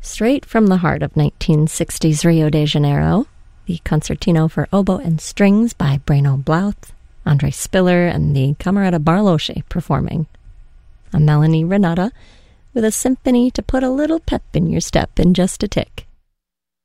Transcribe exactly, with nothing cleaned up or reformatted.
Straight from the heart of nineteen sixties Rio de Janeiro, the Concertino for Oboe and Strings by Breno Blouth, Andre Spiller, and the Camerata Barlosche performing. A Melanie Renata with a symphony to put a little pep in your step in just a tick.